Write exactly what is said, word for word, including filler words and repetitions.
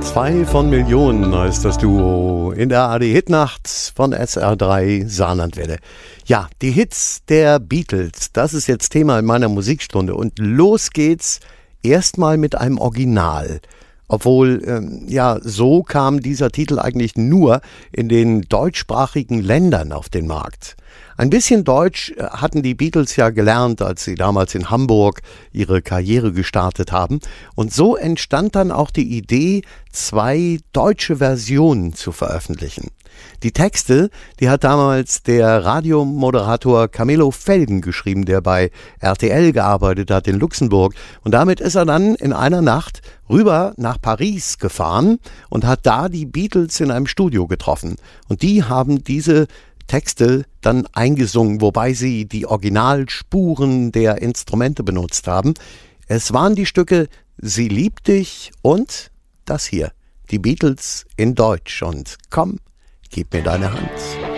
Zwei von Millionen heißt das Duo in der A R D-Hitnacht von S R drei Saarlandwelle. Ja, die Hits der Beatles, das ist jetzt Thema in meiner Musikstunde. Und los geht's erstmal mit einem Original. Obwohl, ähm, ja, so kam dieser Titel eigentlich nur in den deutschsprachigen Ländern auf den Markt. Ein bisschen Deutsch hatten die Beatles ja gelernt, als sie damals in Hamburg ihre Karriere gestartet haben. Und so entstand dann auch die Idee, zwei deutsche Versionen zu veröffentlichen. Die Texte, die hat damals der Radiomoderator Camillo Felgen geschrieben, der bei R T L gearbeitet hat in Luxemburg. Und damit ist er dann in einer Nacht rüber nach Paris gefahren und hat da die Beatles in einem Studio getroffen. Und die haben diese Texte dann eingesungen, wobei sie die Originalspuren der Instrumente benutzt haben. Es waren die Stücke Sie liebt dich und das hier, die Beatles in Deutsch. Und komm, gib mir deine Hand.